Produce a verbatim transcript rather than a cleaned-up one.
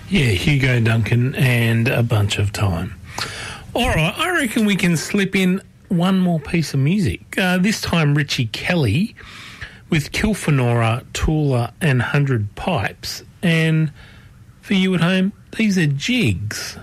Yeah, Hugo Duncan and A Bunch of Time. All right, I reckon we can slip in one more piece of music. Uh, this time Richie Kelly with Kilfenora, Tula and one hundred Pipes. And for you at home, these are Jigs.